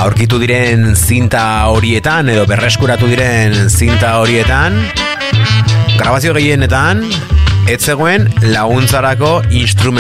aurkitu diren zinta horietan edo berreskuratu diren zinta horietan grabazio gehienetan ez zegoen laguntzarako instrumentu